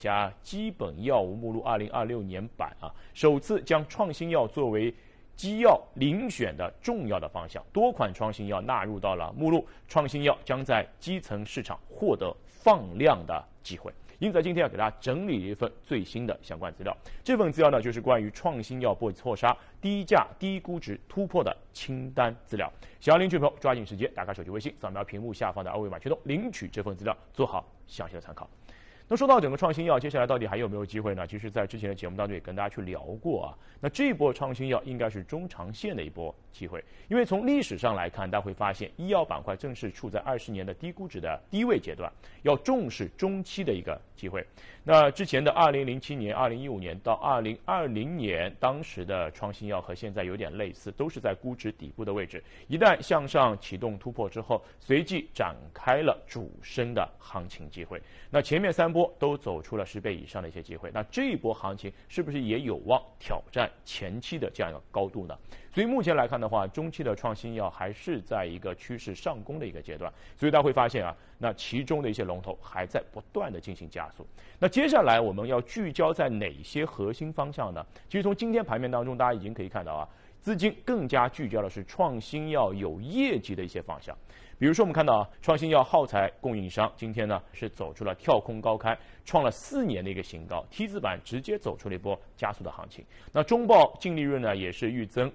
家基本药物目录2026年版首次将创新药作为基药遴选的重要的方向，多款创新药纳入到了目录，创新药将在基层市场获得放量的机会。因此，今天要给大家整理一份最新的相关资料。这份资料呢，就是关于创新药被错杀、低价、低估值突破的清单资料。想要领取的朋友，抓紧时间打开手机微信，扫描屏幕下方的二维码驱动领取这份资料，做好详细的参考。那说到整个创新药，接下来到底还有没有机会呢？其实，在之前的节目当中也跟大家去聊过那这一波创新药应该是中长线的一波机会，因为从历史上来看，大家会发现医药板块正是处在20年的低估值的低位阶段，要重视中期的一个机会。那之前的2007年、2015年到2020年，当时的创新药和现在有点类似，都是在估值底部的位置。一旦向上启动突破之后，随即展开了主升的行情机会。那前面3波都走出了10倍以上的一些机会，那这一波行情是不是也有望挑战前期的这样一个高度呢？所以目前来看的话，中期的创新药还是在一个趋势上攻的一个阶段，所以大家会发现那其中的一些龙头还在不断的进行加速。那接下来我们要聚焦在哪些核心方向呢？其实从今天盘面当中，大家已经可以看到资金更加聚焦的是创新药有业绩的一些方向。比如说我们看到创新药耗材供应商今天呢是走出了跳空高开，创了4年的一个新高，T 字板直接走出了一波加速的行情。那中报净利润呢也是预增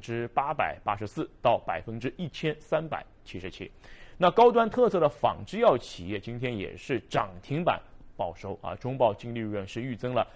884%到1377%。那高端特色的仿制药企业今天也是涨停板报收中报净利润是预增了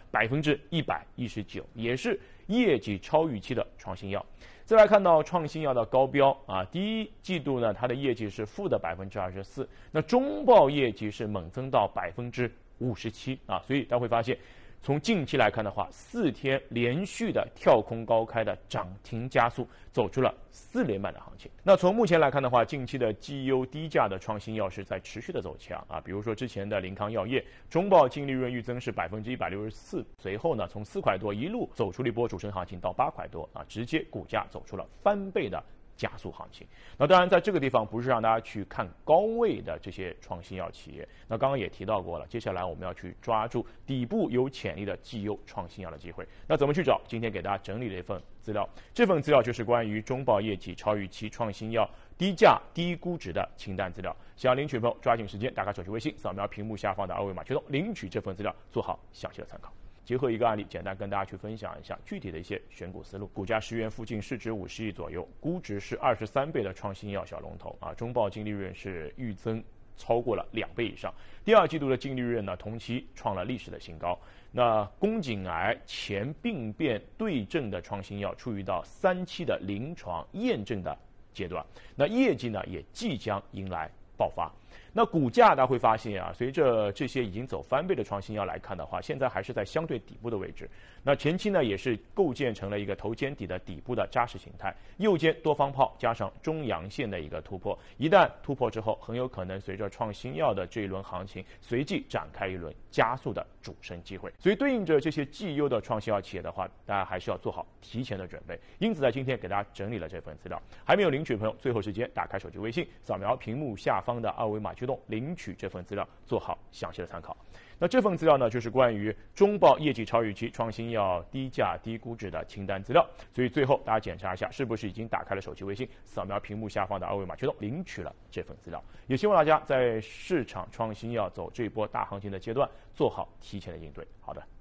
119%，也是业绩超预期的创新药。再来看到创新药的高标第一季度呢，它的业绩是负的24%，那中报业绩是猛增到57%所以大家会发现，从近期来看的话，4天连续的跳空高开的涨停加速，走出了4连板的行情。那从目前来看的话，近期的绩优低价的创新药是在持续的走强比如说之前的林康药业，中报净利润预增是164%，随后呢从4块多一路走出了一波主升行情到8块多直接股价走出了翻倍的加速行情。那当然在这个地方不是让大家去看高位的这些创新药企业，那刚刚也提到过了，接下来我们要去抓住底部有潜力的绩优创新药的机会。那怎么去找？今天给大家整理了一份资料，这份资料就是关于中报业绩超预期创新药低价低估值的清单资料。想要领取的朋友抓紧时间打开手机微信，扫描屏幕下方的二维码驱动领取这份资料，做好详细的参考。结合一个案例，简单跟大家去分享一下具体的一些选股思路。股价10元附近，市值50亿左右，估值是23倍的创新药小龙头中报净利润是预增超过了2倍以上。第2季度的净利润呢，同期创了历史的新高。那宫颈癌前病变对症的创新药处于到3期的临床验证的阶段，那业绩呢也即将迎来爆发。那股价大家会发现随着这些已经走翻倍的创新药来看的话，现在还是在相对底部的位置。那前期呢也是构建成了一个头肩底的底部的扎实形态，右肩多方炮加上中阳线的一个突破，一旦突破之后，很有可能随着创新药的这一轮行情，随即展开一轮加速的主升机会。所以对应着这些绩优的创新药企业的话，大家还是要做好提前的准备。因此在今天给大家整理了这份资料，还没有领取的朋友，最后时间打开手机微信，扫描屏幕下方的二维码驱动领取这份资料，做好详细的参考。那这份资料呢，就是关于中报业绩超预期创新药低价低估值的清单资料。所以最后大家检查一下，是不是已经打开了手机微信，扫描屏幕下方的二维码驱动领取了这份资料。也希望大家在市场创新药走这一波大行情的阶段，做好提前的应对。好的。